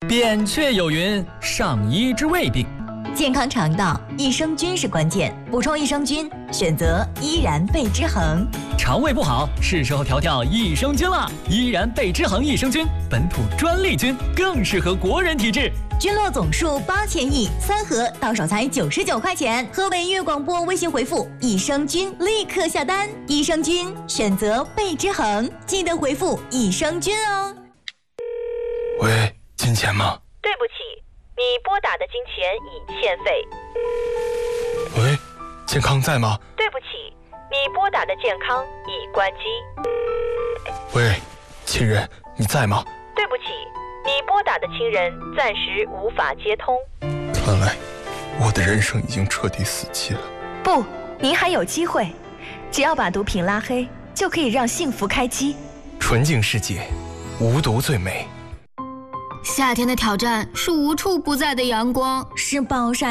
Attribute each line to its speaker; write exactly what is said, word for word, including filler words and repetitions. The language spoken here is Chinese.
Speaker 1: 扁鹊有云：上医治未病。
Speaker 2: 健康肠道，益生菌是关键，补充益生菌，选择依然贝之恒。
Speaker 1: 肠胃不好，是时候调调益生菌了。依然贝之恒益生菌，本土专利菌，更适合国人体质。
Speaker 2: 菌落总数八千亿，三盒到手才九十九块钱。河北粤广播微信回复益生菌，立刻下单。益生菌选择贝之恒，记得回复益生菌哦。
Speaker 3: 喂，金钱吗？
Speaker 4: 对不起，你拨打的金钱已欠费。
Speaker 3: 喂，健康在吗？
Speaker 4: 对不起，你拨打的健康已关机。
Speaker 3: 喂，亲人，你在吗？
Speaker 4: 对不起，你拨打的亲人暂时无法接通。
Speaker 3: 看来我的人生已经彻底死机了。
Speaker 5: 不，您还有机会，只要把毒品拉黑，就可以让幸福开机。
Speaker 3: 纯净世界，无毒最美。
Speaker 6: 夏天的挑战是无处不在的阳光，
Speaker 2: 是暴晒。